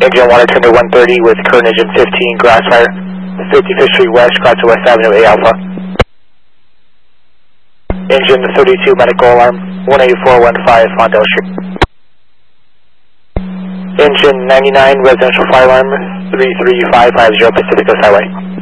Engine water tender 130 with current engine 15, grass fire, 55th Street West, cross to West Avenue, A Alpha. Engine 32, medical alarm, 18415, Fondell Street. Engine 99, residential fire alarm, 33550 Pacific Coast Highway.